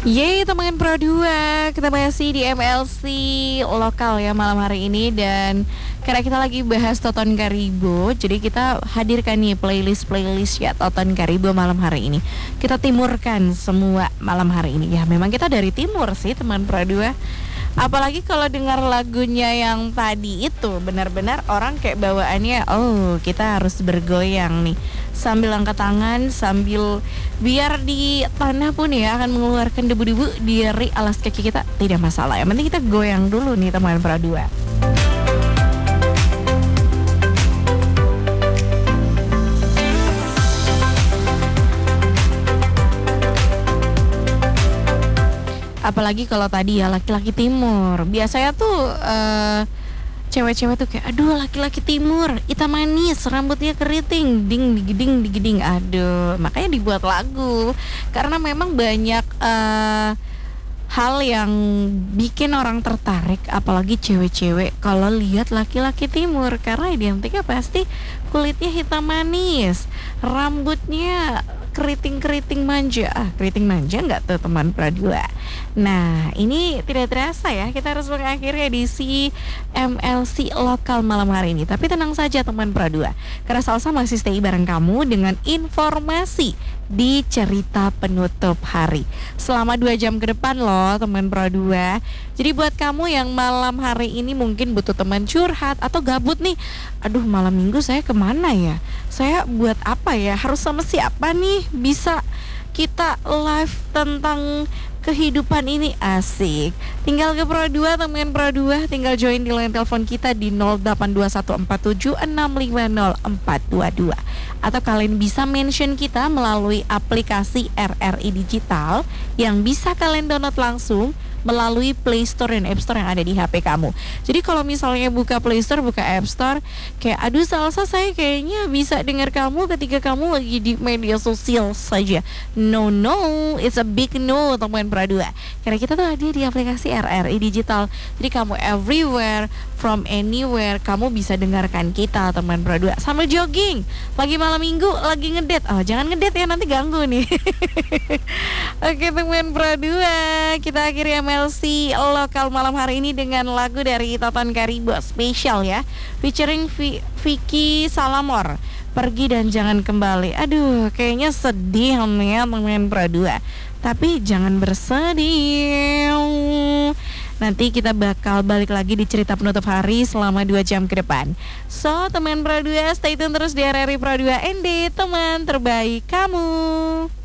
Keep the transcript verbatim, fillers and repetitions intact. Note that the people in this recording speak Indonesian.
Yeay teman Pro dua, kita masih di M L C lokal ya malam hari ini. Dan karena kita lagi bahas Toton Karibo, jadi kita hadirkan nih playlist-playlist ya Toton Karibo malam hari ini. Kita timurkan semua malam hari ini. Ya memang kita dari timur sih teman Pro dua. Apalagi kalau dengar lagunya yang tadi itu, benar-benar orang kayak bawaannya, oh kita harus bergoyang nih sambil angkat tangan, sambil biar di tanah pun ya akan mengeluarkan debu-debu dari alas kaki kita, tidak masalah. Yang penting kita goyang dulu nih teman Pro dua. Apalagi kalau tadi ya laki-laki timur, biasanya tuh uh, cewek-cewek tuh kayak, aduh laki-laki timur, hitam manis, rambutnya keriting, ding digiding digiding, aduh. Makanya dibuat lagu, karena memang banyak uh, hal yang bikin orang tertarik, apalagi cewek-cewek kalau lihat laki-laki timur, karena identiknya pasti kulitnya hitam manis, rambutnya keriting-keriting manja. Ah, keriting manja nggak tuh teman Pro dua? Nah, ini tidak terasa ya, kita harus mengakhiri edisi M L C lokal malam hari ini. Tapi tenang saja teman Pro dua, karena Salsa masih stay bareng kamu dengan informasi di cerita penutup hari selama dua jam ke depan loh teman Pro dua. Jadi buat kamu yang malam hari ini mungkin butuh teman curhat atau gabut nih, aduh malam minggu saya kemana ya, saya buat apa ya, harus sama siapa nih, bisa kita live tentang kehidupan ini, asik. Tinggal ke Pro dua teman Pro dua, tinggal join di line telepon kita di nol delapan dua satu empat tujuh enam lima nol empat dua dua. Atau kalian bisa mention kita melalui aplikasi R R I Digital yang bisa kalian download langsung melalui Play Store dan App Store yang ada di H P kamu. Jadi kalau misalnya buka Play Store, buka App Store, kayak aduh Salsa saya kayaknya bisa dengar kamu ketika kamu lagi di media sosial saja. No no, it's a big no teman Pro dua. Karena kita tuh ada di aplikasi R R I Digital. Jadi kamu everywhere, from anywhere, kamu bisa dengarkan kita teman Pro dua. Sambil jogging, lagi malam minggu, lagi ngedet. Oh jangan ngedet ya, nanti ganggu nih. Oke teman Pro dua, kita akhiri M L C lokal malam hari ini dengan lagu dari Toton Karibo spesial ya, featuring v- Vicky Salamor, Pergi dan Jangan Kembali. Aduh kayaknya sedih nih ya teman Pro dua, tapi jangan bersedih, nanti kita bakal balik lagi di cerita penutup hari selama dua jam ke depan. So teman Pro dua, stay tune terus di R R I Pro dua N D, teman terbaik kamu.